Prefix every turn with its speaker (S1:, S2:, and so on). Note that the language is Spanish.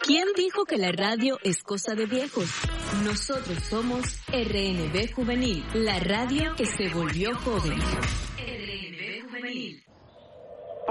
S1: ¿Quién dijo que la radio es cosa de viejos? Nosotros somos RNB Juvenil, la radio que se volvió joven. RNB Juvenil.